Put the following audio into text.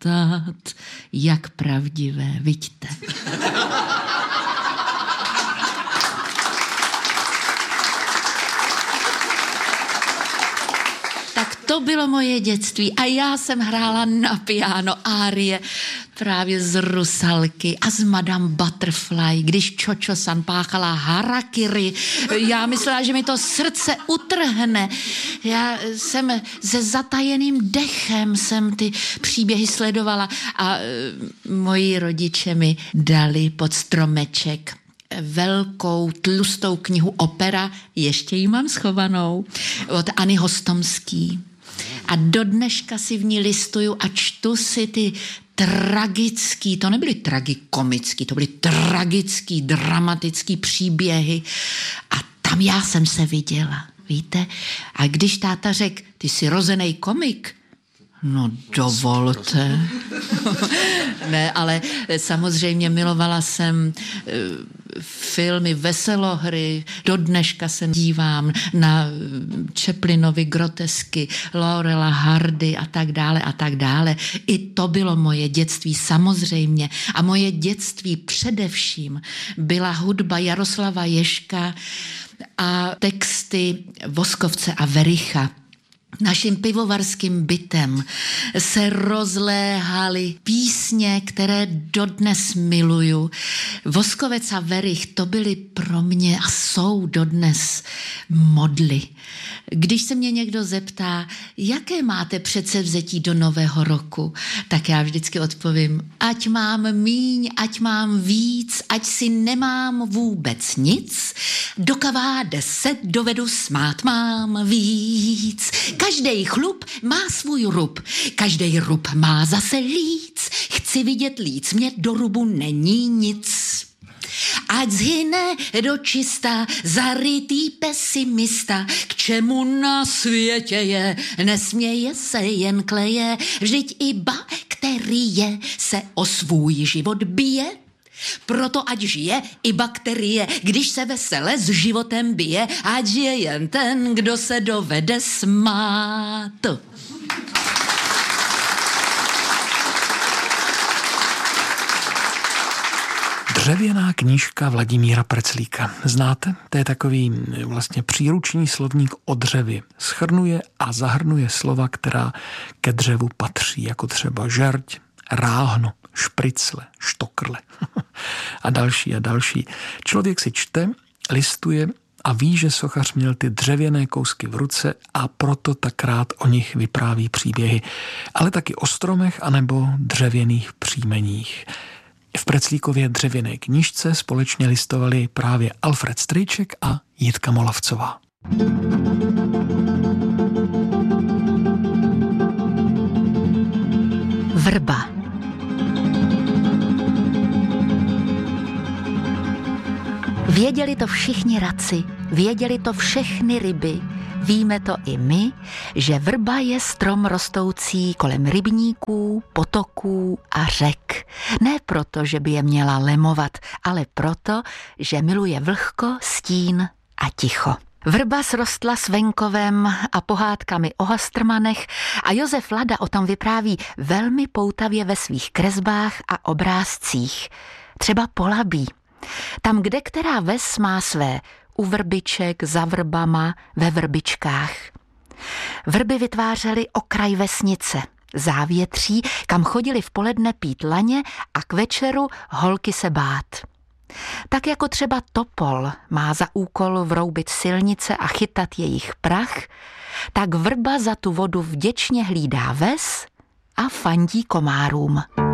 motat, jak pravdivé, vidíte. Tak to bylo moje dětství a já jsem hrála na piano árie právě z Rusalky a z Madame Butterfly, když Čočo-san páchala harakiri. Já myslela, že mi to srdce utrhne. Já jsem se zatajeným dechem jsem ty příběhy sledovala a moji rodiče mi dali pod stromeček velkou tlustou knihu opera, ještě ji mám schovanou, od Anny Hostomský. A do dneška si v ní listuju a čtu si ty tragický, to nebyly tragikomický, to byly tragický, dramatický příběhy a tam já jsem se viděla, víte? A když táta řekl, ty jsi rozenej komik, no dovolte. Ne, ale samozřejmě milovala jsem filmy, veselohry, do dneška se dívám na Chaplinovy grotesky, Laurela Hardy a tak dále a tak dále. I to bylo moje dětství samozřejmě a moje dětství především byla hudba Jaroslava Ježka a texty Voskovce a Vericha. Naším pivovarským bytem se rozléhaly písně, které dodnes miluju. Voskovec a Verich, to byly pro mě a jsou dodnes modly. Když se mě někdo zeptá, jaké máte předsevzetí do nového roku, tak já vždycky odpovím, ať mám míň, ať mám víc, ať si nemám vůbec nic, do kavá 10 dovedu smát mám víc. Každej chlup má svůj rub, každej rub má zase líc, chci vidět líc, mě do rubu není nic. Ať zhyne do čista zarytý pesimista, k čemu na světě je, nesměje se, jen kleje, vždyť i bakterie se o svůj život bije. Proto ať žije i bakterie, když se vesele s životem bije, ať žije jen ten, kdo se dovede smát. Dřevěná knížka Vladimíra Preclíka. Znáte? To je takový vlastně příruční slovník o dřevě. Shrnuje a zahrnuje slova, která ke dřevu patří, jako třeba žerď, ráhno, špricle, štokrle a další a další. Člověk si čte, listuje a ví, že sochař měl ty dřevěné kousky v ruce a proto tak rád o nich vypráví příběhy, ale taky o stromech anebo dřevěných příjmeních. V Preclíkově dřevěné knížce společně listovali právě Alfred Strýček a Jitka Molavcová. Vrba. Věděli to všichni raci, věděli to všechny ryby, víme to i my, že vrba je strom rostoucí kolem rybníků, potoků a řek. Ne proto, že by je měla lemovat, ale proto, že miluje vlhko, stín a ticho. Vrba srostla s venkovem a pohádkami o Hastrmanech a Josef Lada o tom vypráví velmi poutavě ve svých kresbách a obrázcích. Třeba Polabí. Tam, kde která ves má své u vrbiček, za vrbama, ve vrbičkách. Vrby vytvářely okraj vesnice, závětří, kam chodili v poledne pít laně a k večeru holky se bát. Tak jako třeba topol má za úkol vroubit silnice a chytat jejich prach, tak vrba za tu vodu vděčně hlídá ves a fandí komárům.